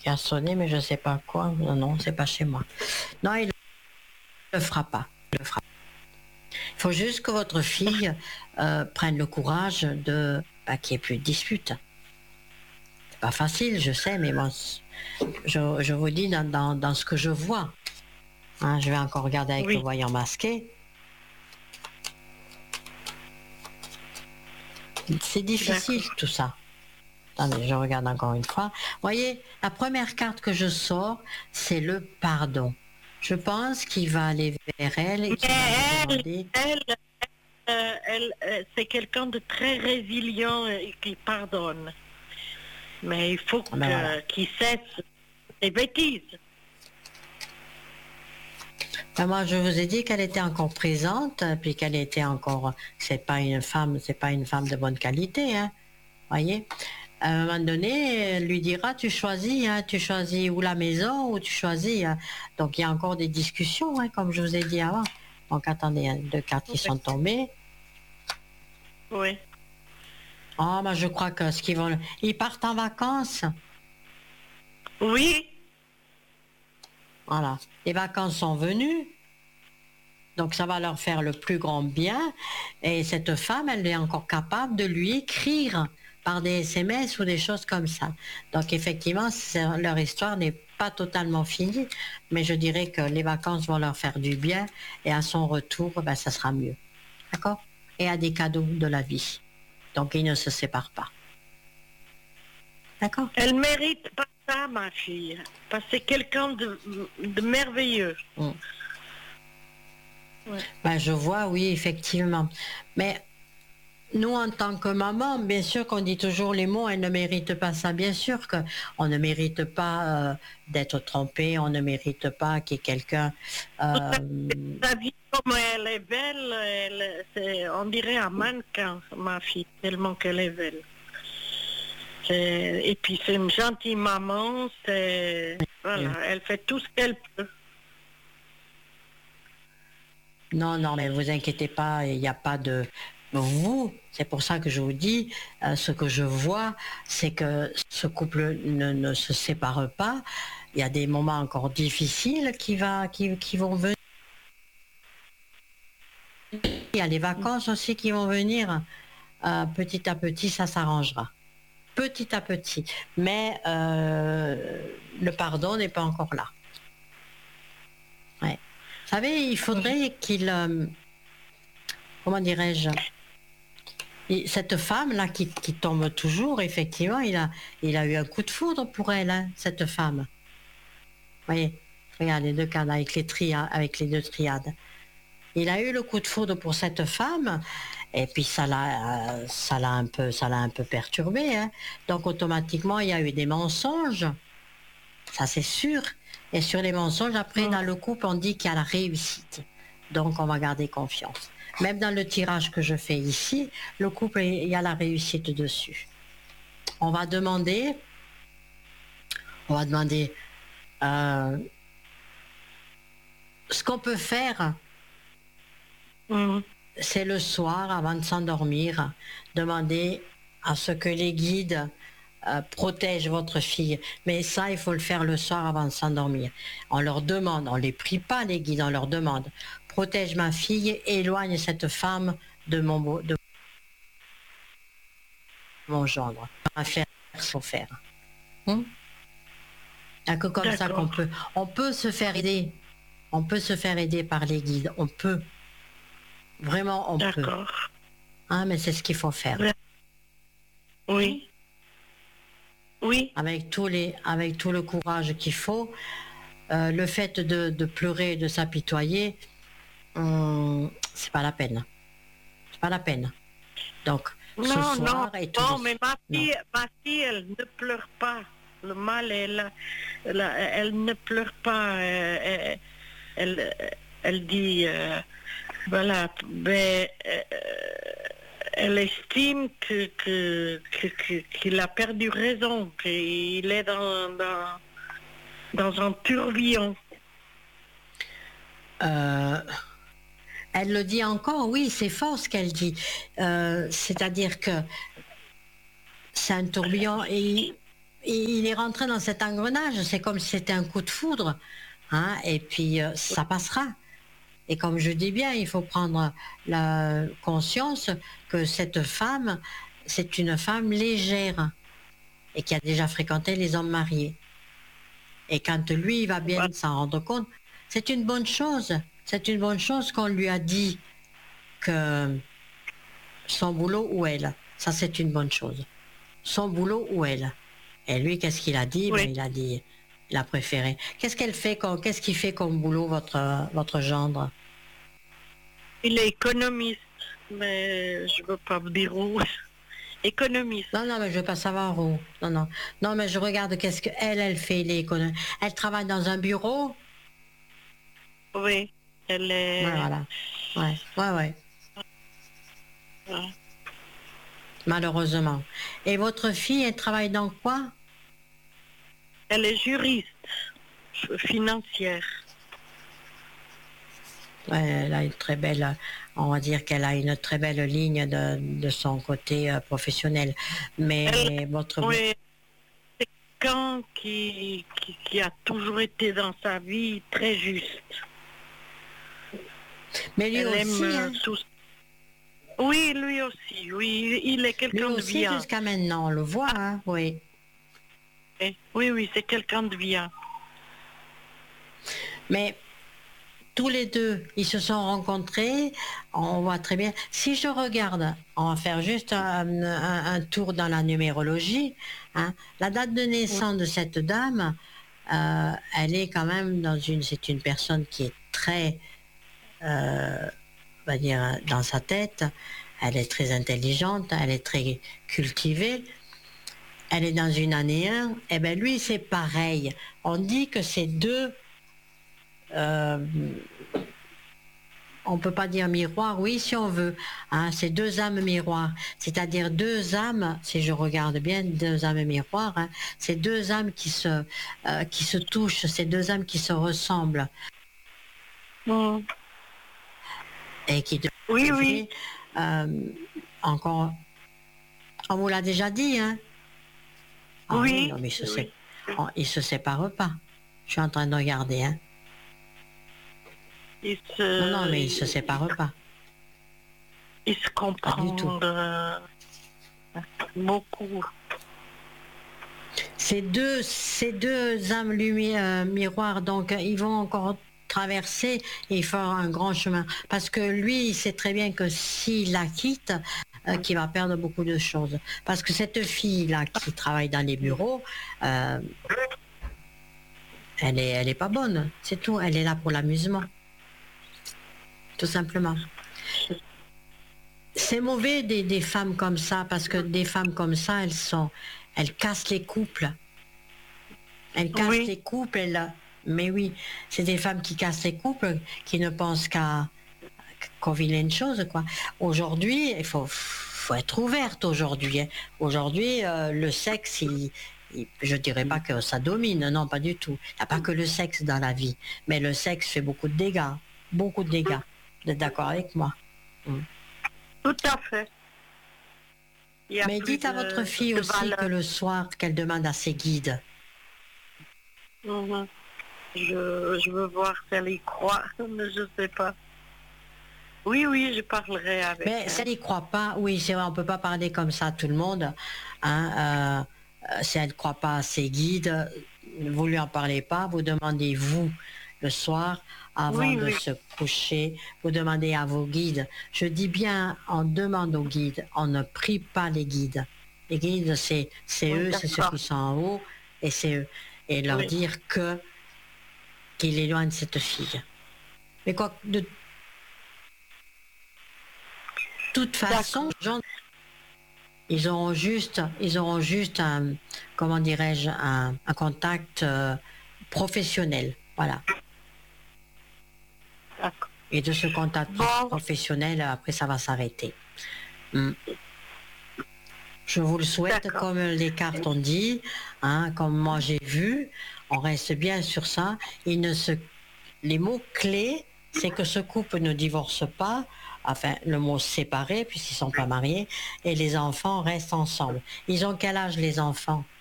Il a sonné, mais je ne sais pas quoi. Non, non, c'est pas chez moi. Non, il ne le fera pas. Il le fera. Il faut juste que votre fille prenne le courage de qu'il n'y ait plus de dispute. C'est pas facile, je sais, mais moi, je vous dis dans ce que je vois. Hein, je vais encore regarder avec le voyant masqué. C'est difficile tout ça. Attendez, je regarde encore une fois. Vous voyez, la première carte que je sors, c'est le pardon. Je pense qu'il va aller vers elle et qu'il va lui demander... c'est quelqu'un de très résilient et qui pardonne. Mais il faut qu'il cesse ses bêtises. Ben moi, je vous ai dit qu'elle était encore présente, puis qu'elle était encore... C'est pas une femme de bonne qualité, hein. Voyez. À un moment donné, elle lui dira, tu choisis ou la maison ou tu choisis. Hein. Donc il y a encore des discussions, hein, comme je vous ai dit avant. Donc attendez, hein, 2 cartes qui sont tombées. Oui. Oh, ben je crois que ils partent en vacances. Oui. Voilà. Les vacances sont venues. Donc ça va leur faire le plus grand bien. Et cette femme, elle est encore capable de lui écrire par des SMS ou des choses comme ça. Donc effectivement, leur histoire n'est pas totalement finie, mais je dirais que les vacances vont leur faire du bien et à son retour, ben, ça sera mieux. D'accord? Et à des cadeaux de la vie. Donc ils ne se séparent pas. D'accord? Elle mérite pas ça, ma fille, parce que c'est quelqu'un de merveilleux. Ouais. Ben, je vois, oui, effectivement. Mais nous, en tant que maman, bien sûr qu'on dit toujours les mots, elle ne mérite pas ça. Bien sûr qu'on ne mérite pas d'être trompé, on ne mérite pas qu'il y ait quelqu'un... Sa vie, comme elle est belle, on dirait un mannequin, ma fille, tellement qu'elle est belle. Et puis c'est une gentille maman, voilà, elle fait tout ce qu'elle peut. Non, non, mais vous inquiétez pas, il n'y a pas de... Vous, c'est pour ça que je vous dis, ce que je vois, c'est que ce couple ne se sépare pas. Il y a des moments encore difficiles qui vont venir. Il y a les vacances aussi qui vont venir. Petit à petit, ça s'arrangera. Petit à petit. Mais le pardon n'est pas encore là. Ouais. Vous savez, il faudrait qu'il... comment dirais-je, cette femme-là qui tombe toujours, effectivement, il a eu un coup de foudre pour elle, hein, cette femme. Vous voyez, regarde les 2 cartes avec les 2 triades. Il a eu le coup de foudre pour cette femme, et puis ça l'a un peu perturbé. Hein. Donc automatiquement, il y a eu des mensonges, ça c'est sûr. Et sur les mensonges, après, dans le couple, on dit qu'il y a la réussite. Donc on va garder confiance. Même dans le tirage que je fais ici, le couple, il y a la réussite dessus. On va demander ce qu'on peut faire, c'est le soir, avant de s'endormir, demander à ce que les guides protègent votre fille. Mais ça, il faut le faire le soir avant de s'endormir. On leur demande, on ne les prie pas les guides, on leur demande, protège ma fille, éloigne cette femme de mon gendre. On va faire son faire. Il n'y a que comme ça on peut se faire aider. On peut se faire aider par les guides. On peut. Vraiment, on peut. Hein, mais c'est ce qu'il faut faire. Oui. Oui. Avec tout le courage qu'il faut. Le fait de pleurer, de s'apitoyer, c'est pas la peine. C'est pas la peine. Donc, ce soir et tout. Non, mais ma fille, elle ne pleure pas. Le mal est là. Elle ne pleure pas. Elle dit, voilà, mais elle estime qu'il a perdu raison, qu'il est dans un tourbillon. Elle le dit encore, oui, c'est fort ce qu'elle dit. C'est-à-dire que c'est un tourbillon et il est rentré dans cet engrenage, c'est comme si c'était un coup de foudre, hein, et puis ça passera. Et comme je dis bien, il faut prendre la conscience que cette femme, c'est une femme légère et qui a déjà fréquenté les hommes mariés. Et quand lui, il va bien s'en rendre compte, c'est une bonne chose. C'est une bonne chose qu'on lui a dit que son boulot ou elle, ça c'est une bonne chose. Son boulot ou elle. Et lui, qu'est-ce qu'il a dit? Oui. Ben, il a dit, il a préféré. Qu'est-ce qu'il fait comme boulot, votre gendre? Il est économiste, mais je ne veux pas vous dire où. Économiste. Non, non, mais je ne veux pas savoir où. Non, non. Non, mais je regarde qu'est-ce qu'elle, elle fait, l'économie. Elle travaille dans un bureau? Oui, elle est... Ouais, voilà. Ouais, ouais, ouais. Ouais. Malheureusement. Et votre fille, elle travaille dans quoi? Elle est juriste financière. Ouais, elle a une très belle, on va dire qu'elle a une très belle ligne de son côté professionnel. Mais votre... Oui, c'est quelqu'un qui a toujours été dans sa vie très juste. Mais lui Elle aussi, aime hein? tout. Oui, lui aussi. Oui, il est Lui quelqu'un de aussi, bien. jusqu'à maintenant, on le voit, hein? Oui. Oui, oui, c'est quelqu'un de bien. Mais tous les deux, ils se sont rencontrés, on voit très bien. Si je regarde, on va faire juste un tour dans la numérologie, hein, la date de naissance de cette dame, elle est quand même c'est une personne qui est très, on va dire, dans sa tête, elle est très intelligente, elle est très cultivée, elle est dans une année 1, et bien lui c'est pareil. On dit que ces deux... on ne peut pas dire miroir, oui si on veut, hein, c'est deux âmes miroirs, c'est-à-dire deux âmes, si je regarde bien, deux âmes miroirs, hein, c'est deux âmes qui se touchent, c'est deux âmes qui se ressemblent. Mm. Et qui Oui, oui. Encore, on vous l'a déjà dit, hein? Ah, oui. Non, mais Oui. ils se séparent pas. Je suis en train de regarder, hein? Non, mais ils se séparent pas. Ils se comprennent beaucoup. Ces deux âmes miroirs, donc ils vont encore traverser et faire un grand chemin. Parce que lui, il sait très bien que s'il la quitte, qu'il va perdre beaucoup de choses. Parce que cette fille-là qui travaille dans les bureaux, elle est pas bonne, c'est tout. Elle est là pour l'amusement. Tout simplement. C'est mauvais des femmes comme ça, parce que des femmes comme ça, elles cassent les couples. Elles cassent les couples, mais oui, c'est des femmes qui cassent les couples, qui ne pensent qu'aux vilaines choses, quoi. Aujourd'hui, il faut être ouverte aujourd'hui. Hein. Aujourd'hui, le sexe, je dirais pas que ça domine, non, pas du tout. Il n'y a pas que le sexe dans la vie, mais le sexe fait beaucoup de dégâts, beaucoup de dégâts. Vous êtes d'accord avec moi? Tout à fait. Mais dites à votre fille aussi que le soir, qu'elle demande à ses guides. Je veux voir si elle y croit, mais je ne sais pas. Oui, oui, je parlerai avec elle. Mais si elle n'y croit pas, oui, c'est vrai, on ne peut pas parler comme ça à tout le monde. Hein, si elle ne croit pas à ses guides, vous ne lui en parlez pas, vous demandez vous le soir avant de se coucher, vous demandez à vos guides. Je dis bien, on demande aux guides, on ne prie pas les guides. Les guides, c'est eux, c'est ceux qui sont en haut, et c'est eux. Et leur dire qu'il éloigne cette fille. Mais quoi, de toute façon, ils auront juste un, comment dirais-je, un contact professionnel, voilà. Et de ce contact professionnel, après ça va s'arrêter. Je vous le souhaite, comme les cartes ont dit, hein, comme moi j'ai vu, on reste bien sur ça. Les mots clés, c'est que ce couple ne divorce pas, enfin le mot séparé puisqu'ils ne sont pas mariés, et les enfants restent ensemble. Ils ont quel âge les enfants?